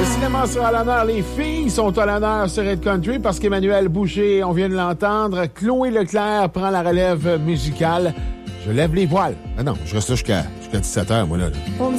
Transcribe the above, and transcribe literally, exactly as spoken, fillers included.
Le cinéma sera à l'honneur. Les filles sont à l'honneur sur Red Country parce qu'Emmanuel Boucher, on vient de l'entendre. Chloé Leclerc prend la relève musicale. Je lève les voiles. Ah non, je reste là jusqu'à jusqu'à dix-sept heures, moi, là. là.